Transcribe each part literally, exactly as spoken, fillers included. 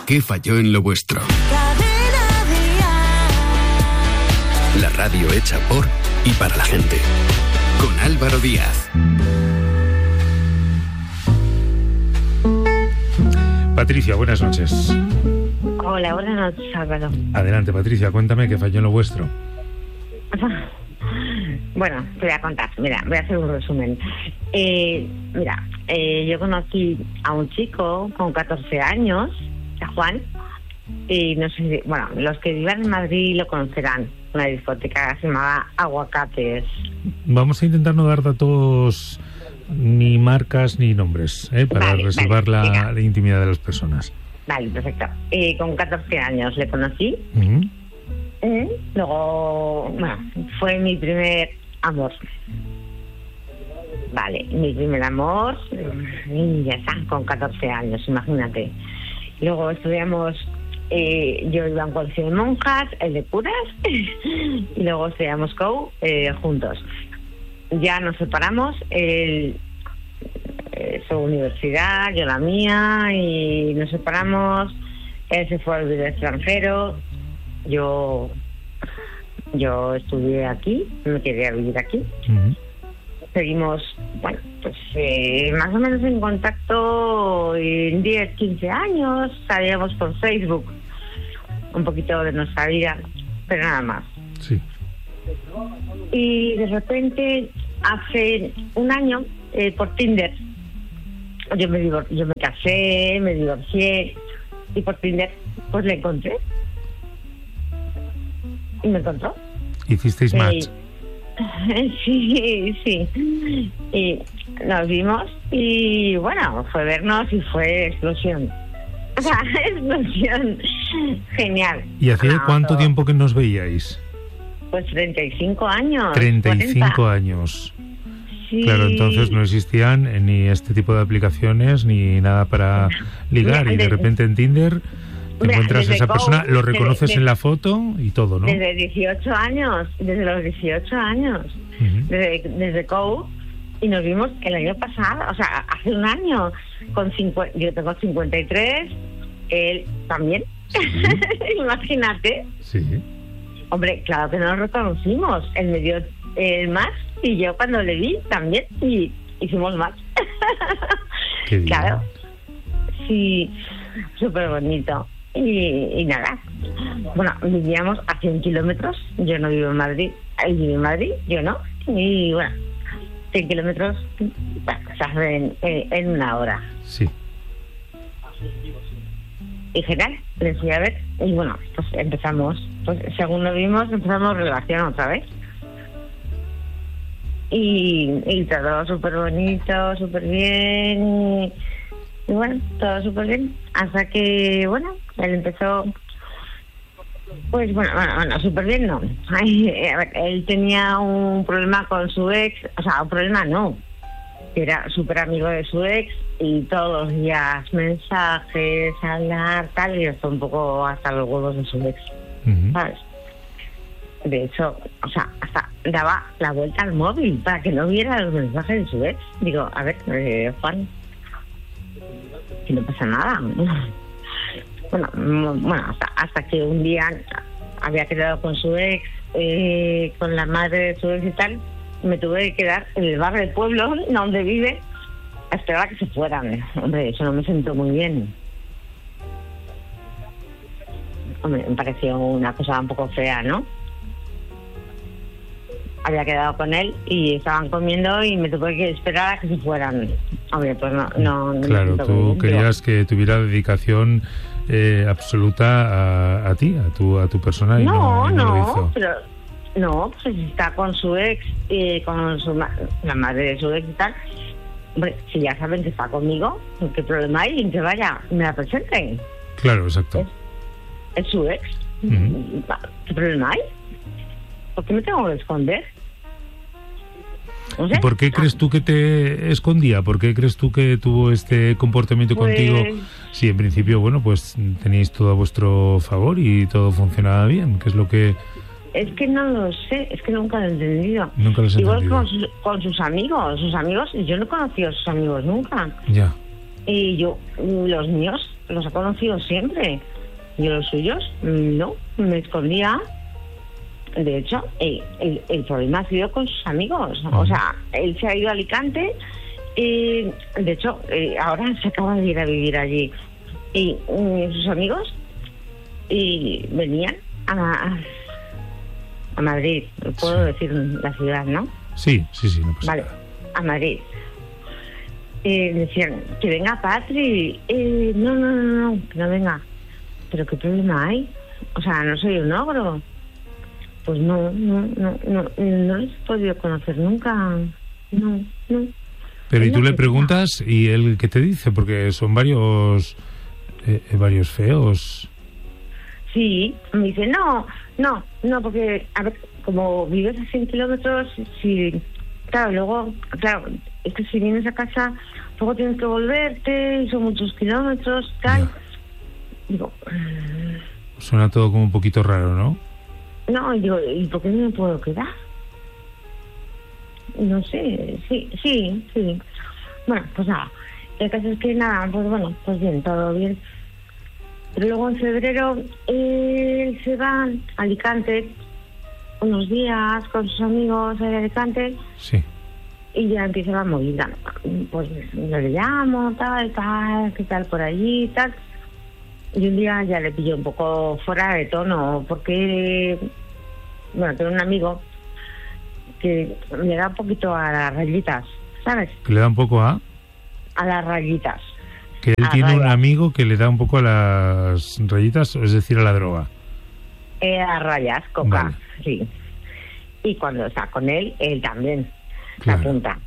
¿Qué falló en lo vuestro? La radio hecha por y para la gente. Con Álvaro Díaz. Patricia, buenas noches. Hola, buenas noches, Álvaro. Adelante, Patricia, cuéntame qué falló en lo vuestro. Bueno, te voy a contar. Mira, voy a hacer un resumen. Eh, mira, eh, yo conocí a un chico con catorce años, a Juan, y no sé si, bueno, los que vivan en Madrid lo conocerán. Una discoteca que se llamaba Aguacates. Vamos a intentar no dar datos, ni marcas, ni nombres, ¿eh? Para Vale, reservar vale, la, la intimidad de las personas. Vale, perfecto. Eh, con catorce años le conocí. Uh-huh. Eh, luego, bueno, fue mi primer amor. Vale, mi primer amor, y ya está, con catorce años, imagínate. Luego estudiamos, eh, yo iba a un colegio de monjas, el de curas, y luego estudiamos C O U eh, juntos. Ya nos separamos, él eh, su universidad, yo la mía, y nos separamos. Él se fue a vivir al extranjero, yo yo estudié aquí, me quería vivir aquí. Uh-huh. Seguimos, bueno, pues eh, más o menos en contacto en diez, quince años, salíamos por Facebook, un poquito de nuestra vida, pero nada más. Sí. Y de repente, hace un año, eh, por Tinder, yo me divor- yo me casé, me divorcié, y por Tinder, pues le encontré. Y me encontró. ¿Hicisteis Eh, match? Sí, sí. Y nos vimos y bueno, fue vernos y fue explosión. O sea, explosión. Genial. ¿Y hacía No, cuánto todo. tiempo que nos veíais? Pues treinta y cinco años. treinta y cinco cuarenta. años. Sí. Claro, entonces no existían eh, ni este tipo de aplicaciones ni nada para ligar. Mira, Y de de- repente en Tinder te Mira, encuentras a desde esa Go, persona, lo desde- reconoces desde- en la foto y todo, ¿no? Desde dieciocho años, desde los dieciocho años, Ujú. desde, desde C O U, y nos vimos el año pasado, o sea, hace un año, con cincuenta, yo tengo cincuenta y tres, él también. Sí. Imagínate. Sí. Hombre, claro que no nos reconocimos, él me dio el más y yo cuando le vi también, y hicimos más. Qué bien. Claro, sí, súper bonito. Y, y nada, bueno, vivíamos a cien kilómetros, yo no vivo en Madrid, él vive en Madrid, yo no, y bueno, cien kilómetros, bueno, se hacen en, en una hora. Sí. Y genial, les fui a ver, y bueno, pues empezamos, pues según lo vimos, empezamos relación otra vez. Y, y todo súper bonito, súper bien, y, y bueno, todo súper bien, hasta que, bueno, él empezó, pues bueno, bueno, bueno súper bien no. Ay, a ver, él tenía un problema con su ex, o sea, un problema no, era súper amigo de su ex, y todos los días mensajes, hablar, tal, y esto un poco hasta los huevos de su ex, Ujú. ¿sabes? De hecho, o sea, hasta daba la vuelta al móvil para que no viera los mensajes de su ex. Digo, a ver, eh, Juan, que no pasa nada. Bueno, m- bueno, hasta, hasta que un día había quedado con su ex, eh, con la madre de su ex y tal, me tuve que quedar en el bar del pueblo donde vive a esperar a que se fueran. Hombre, eso no me sentó muy bien. Hombre, me pareció una cosa un poco fea, ¿no? Había quedado con él y estaban comiendo y me tuve que esperar a que se fueran. Hombre, pues no, no, no me Claro, siento muy tú bien, querías que tuviera dedicación eh, absoluta a, a ti, a tu a tu persona, y no, No, y no lo no, hizo. pero no, pues está con su ex y con su ma- la madre de su ex y tal. Hombre, si ya saben que está conmigo, ¿qué problema hay en que vaya? Me la presenten. Claro, exacto. Es su ex. Ujú. ¿Qué problema hay? ¿Por qué me tengo que esconder? No sé. ¿Y por qué crees tú que te escondía? ¿Por qué crees tú que tuvo este comportamiento Pues- contigo? Si en principio, bueno, pues teníais todo a vuestro favor y todo funcionaba bien. ¿Qué es lo que Es que no lo sé, es que nunca lo he entendido. nunca lo has Igual entendido? con sus, con sus amigos, sus amigos, yo no he conocido a sus amigos nunca. Ya. Y yo, los míos, los he conocido siempre. Yo los suyos, no, me escondía. De hecho, el, el, el problema ha sido con sus amigos. O sea, él se ha ido a Alicante y, de hecho, eh, ahora se acaba de ir a vivir allí. Y eh, sus amigos y venían a, a Madrid. Puedo sí. decir la ciudad, ¿no? Sí, sí, sí. No pasa vale, nada. A Madrid. Eh, decían, que venga Patri. Eh, no, no, no, no, que no venga. ¿Pero qué problema hay? O sea, no soy un ogro. Pues no, no, no, no, no les he podido conocer nunca. No, no. Pero y tú le preguntas y él qué te dice, porque son varios, eh, varios feos. Sí, me dice, no, no, no, porque, a ver, como vives a cien kilómetros, si, claro, luego, claro, es que si vienes a casa, luego tienes que volverte, son muchos kilómetros, tal. Ya. Digo, suena todo como un poquito raro, ¿no? No, y digo, ¿y por qué no me puedo quedar? No sé, sí, sí, sí. Bueno, pues nada, el caso es que nada, pues bueno, pues bien, todo bien. Pero luego en febrero él se va a Alicante unos días con sus amigos en Alicante. Sí. Y ya empieza la movida. Pues yo le llamo, tal, tal, qué tal por allí, tal. Y un día ya le pillé un poco fuera de tono, porque, bueno, tengo un amigo que le da un poquito a las rayitas, ¿sabes? ¿Que le da un poco a? A las rayitas. Que él a tiene rayas. Un amigo que le da un poco a las rayitas, es decir, a la droga. Eh, a rayas, coca, vale. Sí. Y cuando está con él, él también Claro. se apunta.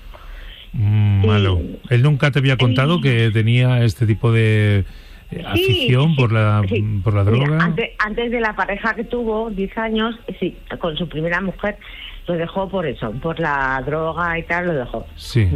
Mm, malo. Sí. ¿Él nunca te había contado que tenía este tipo de eh, afición sí, por la sí. por la droga? Mira, antes, antes de la pareja que tuvo, diez años, sí, con su primera mujer, lo dejó por eso, por la droga y tal, lo dejó. Sí.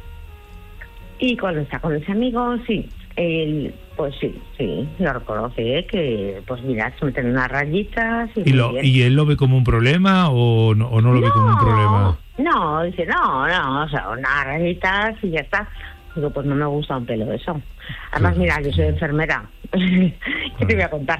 Y cuando está con ese amigo, sí, él, pues sí, sí, lo reconoce, ¿eh? Que, pues mira, se meten unas rayitas y... ¿Y, lo, ¿Y él lo ve como un problema o no, o no lo no, ve como un problema? No, dice, no, no, o sea, unas rayitas y ya está. Digo, pues no me gusta un pelo eso. Además, Claro. mira, yo soy enfermera. ¿Qué te voy a contar?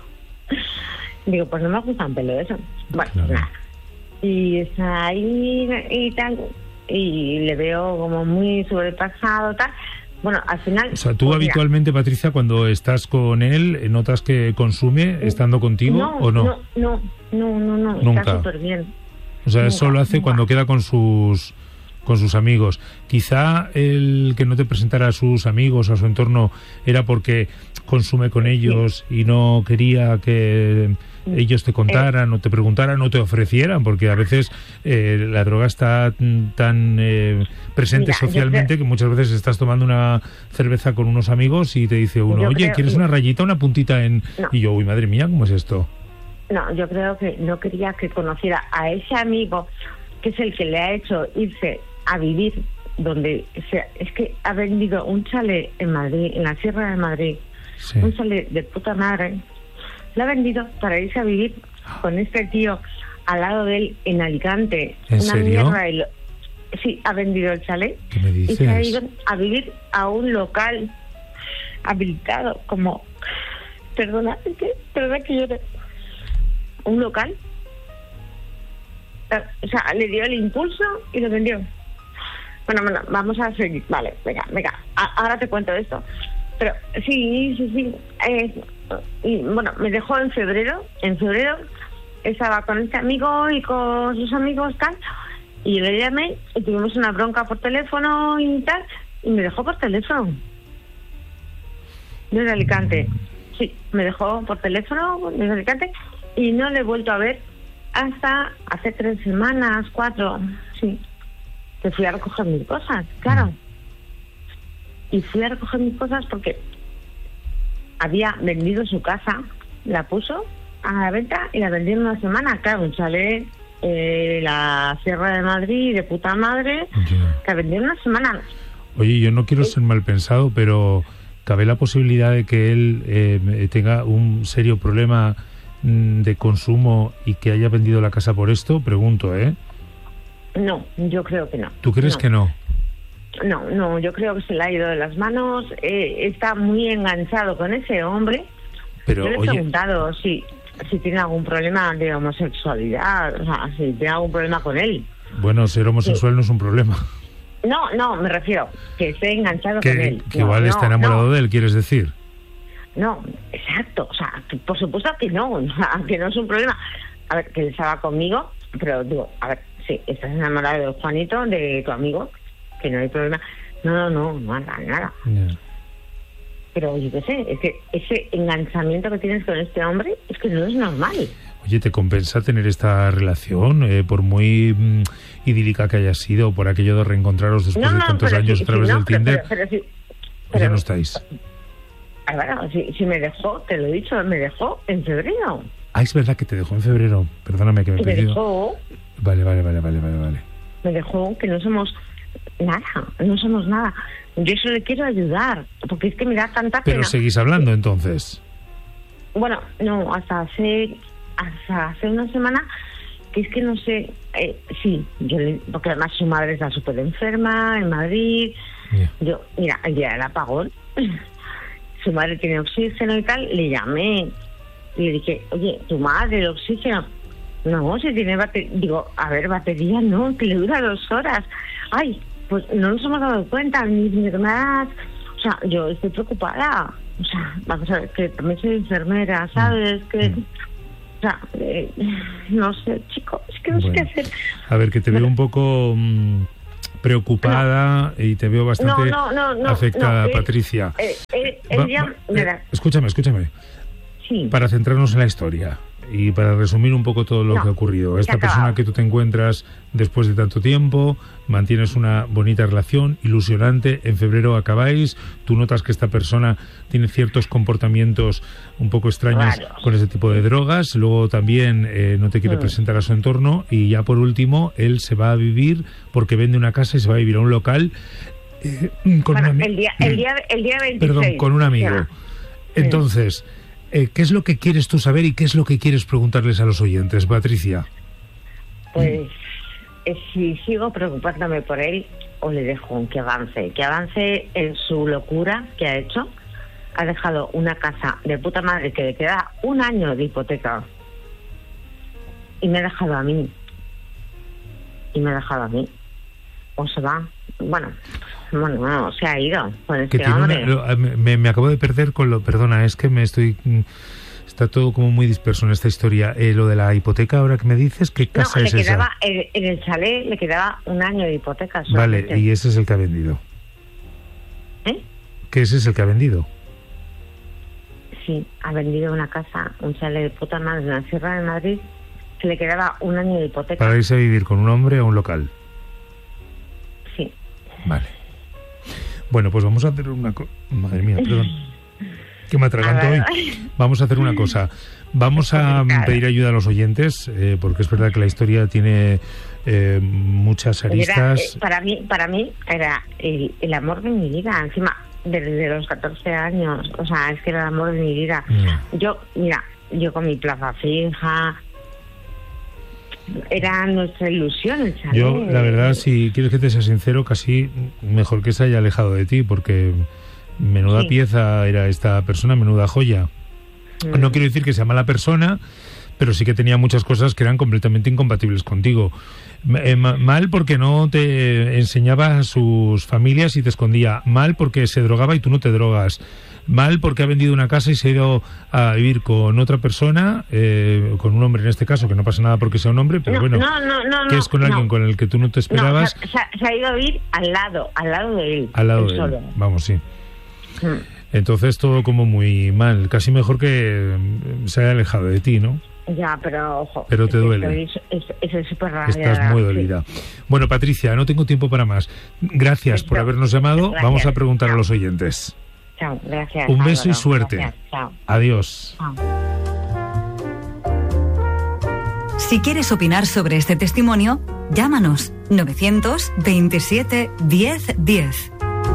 Digo, pues no me gusta un pelo eso. Bueno, Claro. nada. Y está ahí y tal, y le veo como muy sobrepasado, tal. Bueno, al final... O sea, tú pues, mira, habitualmente, Patricia, cuando estás con él, ¿notas que consume estando contigo no, o no? No, no, no, no, no, Nunca. está súper bien. O sea, Nunca, eso lo hace nunca. cuando queda con sus con sus amigos. Quizá el que no te presentara a sus amigos, a su entorno, era porque consume con ellos y no quería que ellos te contaran o te preguntaran o te ofrecieran, porque a veces eh, la droga está tan eh, presente Mira, yo socialmente creo- que muchas veces estás tomando una cerveza con unos amigos y te dice uno, Yo oye, creo- ¿quieres una rayita, una puntita en...? No. Y yo, uy, madre mía, ¿cómo es esto? No, yo creo que no quería que conociera a ese amigo que es el que le ha hecho irse a vivir donde sea. Es que ha vendido un chalet en Madrid, en la Sierra de Madrid, Sí. un chalet de puta madre. Lo ha vendido para irse a vivir con este tío al lado de él en Alicante. ¿En Una serio? mierda. Y lo- Sí, ha vendido el chalet ¿Qué me y se ha dices? ido a vivir a un local habilitado como... Perdona, es que, perdona que llore. Un local. Eh, O sea, le dio el impulso y lo vendió. Bueno, bueno, vamos a seguir. Vale, venga, venga. A- ahora te cuento esto. Pero sí, sí, sí. Eh, y bueno, me dejó en febrero. En febrero estaba con este amigo y con sus amigos, tal. Y yo le llamé y tuvimos una bronca por teléfono y tal. Y me dejó por teléfono. Desde Alicante. Sí, me dejó por teléfono desde Alicante y no le he vuelto a ver hasta hace tres semanas, cuatro, sí. Que fui a recoger mis cosas, claro. Y fui a recoger mis cosas porque había vendido su casa, la puso a la venta y la vendió en una semana. Claro, un chalet, eh, la Sierra de Madrid, de puta madre, Ya. que la vendió en una semana. Oye, yo no quiero ser mal pensado, pero ¿cabe la posibilidad de que él eh, tenga un serio problema mm, de consumo y que haya vendido la casa por esto? Pregunto, ¿eh? No, yo creo que no. ¿Tú crees No. que no? no, no, yo creo que se le ha ido de las manos. Eh, está muy enganchado con ese hombre. Pero, yo le he oye... preguntado si, si tiene algún problema de homosexualidad, o sea, si tiene algún problema con él. Bueno, ser homosexual sí. no es un problema. No, no, me refiero que esté enganchado que, con él. Que no, igual no, está enamorado no. de él, ¿quieres decir? No, exacto, o sea, que por supuesto que no, o sea, que no es un problema. A ver, que él estaba conmigo, pero digo, a ver, sí, estás enamorado de Juanito, de tu amigo, que no hay problema. No, no, no, nada, nada. Yeah. Pero yo qué sé, es que ese enganchamiento que tienes con este hombre es que no es normal. Oye, ¿te compensa tener esta relación, eh, por muy mm, idílica que haya sido, por aquello de reencontraros después no, de no, tantos años sí, a través sí, no, del Tinder? Pero, pero, pero, sí, pero, ya no estáis. Ah, bueno, si, si me dejó, te lo he dicho, me dejó en febrero. Ah, es verdad que te dejó en febrero. Perdóname que me he me perdido. Dejó, vale, vale, vale, vale, vale, vale. Me dejó que no somos nada, no somos nada. Yo solo le quiero ayudar, porque es que me da tanta pena. Pero seguís hablando entonces. Bueno, no, hasta hace hasta hace una semana que es que no sé, eh, sí, yo le, porque además su madre está súper enferma en Madrid. Yeah. Yo, mira, el día del apagón, su madre tiene oxígeno y tal, le llamé y le dije, oye, tu madre, el oxígeno. No, si tiene batería, digo, a ver, batería no, que le dura dos horas. Ay, pues no nos hemos dado cuenta, ni enfermedad. O sea, yo estoy preocupada. O sea, vamos a ver, que también soy enfermera, ¿sabes? Que, o sea, eh, no sé, chico, es que no bueno, sé qué hacer. A ver, que te veo un poco mmm, preocupada no. y te veo bastante no, no, no, no, afectada, no, eh, Patricia. Eh, eh, eh, va, ya, va, eh, escúchame, escúchame. Sí. Para centrarnos en la historia y para resumir un poco todo lo no, que ha ocurrido. Esta persona que tú te encuentras después de tanto tiempo, mantienes una bonita relación, ilusionante, en febrero acabáis, tú notas que esta persona tiene ciertos comportamientos un poco extraños claro. con ese tipo de drogas, luego también eh, no te quiere mm. presentar a su entorno y ya por último, él se va a vivir porque vende una casa y se va a vivir a un local eh, con bueno, un el día, el día, el día veintiséis. Perdón, con un amigo. Ya. Entonces... Eh, ¿qué es lo que quieres tú saber y qué es lo que quieres preguntarles a los oyentes, Patricia? Pues eh, si sigo preocupándome por él o le dejo que avance, que avance en su locura que ha hecho. Ha dejado una casa de puta madre que le queda un año de hipoteca y me ha dejado a mí. Y me ha dejado a mí. O se va. Bueno, bueno, bueno, se ha ido con este que hombre. Una, me, me acabo de perder con lo... Perdona, es que me estoy... Está todo como muy disperso en esta historia. Eh, lo de la hipoteca, ahora que me dices, ¿qué casa no, es le quedaba, esa? En, en el chalet le quedaba un año de hipoteca. Solamente. Vale, y ese es el que ha vendido. ¿Eh? ¿Que ese es el que ha vendido? Sí, ha vendido una casa, un chalet de puta madre en la Sierra de Madrid, que le quedaba un año de hipoteca. ¿Para irse a vivir con un hombre o un local? Sí. Vale. Bueno, pues vamos a hacer una cosa... Madre mía, perdón. Que me atraganto hoy. Vamos a hacer una cosa. Vamos a pedir ayuda a los oyentes, eh, porque es verdad que la historia tiene eh, muchas aristas. Era, eh, para mí, para mí era el, el amor de mi vida. Encima, desde los catorce años. O sea, es que era el amor de mi vida. Mm. Yo, mira, yo con mi plaza fija... Era nuestra ilusión el chalet. Yo, la verdad, si quieres que te sea sincero, casi mejor que se haya alejado de ti, porque menuda sí. pieza era esta persona, menuda joya. Mm. No quiero decir que sea mala persona, pero sí que tenía muchas cosas que eran completamente incompatibles contigo. Eh, mal porque no te enseñaba a sus familias y te escondía. Mal porque se drogaba y tú no te drogas. Mal porque ha vendido una casa y se ha ido a vivir con otra persona, eh, con un hombre en este caso, que no pasa nada porque sea un hombre, pero no, bueno, no, no, no, que es con alguien no. con el que tú no te esperabas. No, se, ha, se ha ido a vivir al lado, al lado de él. Al lado de solo. él, vamos, sí. Hmm. Entonces todo como muy mal, casi mejor que se haya alejado de ti, ¿no? Ya, pero ojo. Pero te duele. Eso es, es, es súper raro. Estás muy dolida. Sí. Bueno, Patricia, no tengo tiempo para más. Gracias sí, por habernos llamado. Gracias. Vamos a preguntar Chao. a los oyentes. Chao, gracias. Un beso Álvaro. y suerte. Gracias. Chao. Adiós. Chao. Si quieres opinar sobre este testimonio, llámanos novecientos veintisiete diez diez.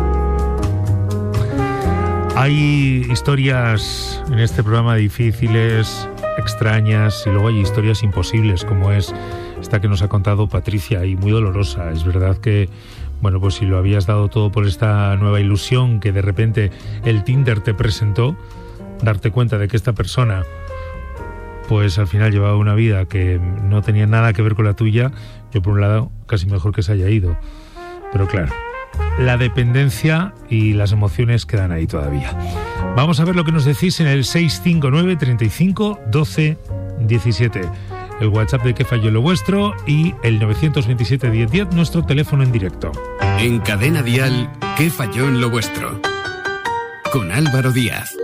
Hay historias en este programa difíciles, extrañas, y luego hay historias imposibles, como es esta que nos ha contado Patricia, y muy dolorosa. Es verdad que Bueno, pues si lo habías dado todo por esta nueva ilusión que de repente el Tinder te presentó, darte cuenta de que esta persona pues al final llevaba una vida que no tenía nada que ver con la tuya, yo por un lado casi mejor que se haya ido. Pero claro, la dependencia y las emociones quedan ahí todavía. Vamos a ver lo que nos decís en el seis cinco nueve, treinta y cinco, doce, diecisiete. El WhatsApp de Qué Falló en lo Vuestro y el novecientos veintisiete, diez diez, nuestro teléfono en directo. En Cadena Dial, ¿Qué falló en lo vuestro? Con Álvaro Díaz.